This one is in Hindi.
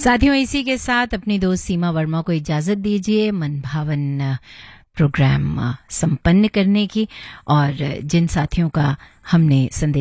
साथियों, इसी के साथ अपनी दोस्त सीमा वर्मा को इजाज़त दीजिए मन भावन प्रोग्राम संपन्न करने की। और जिन साथियों का हमने संदेश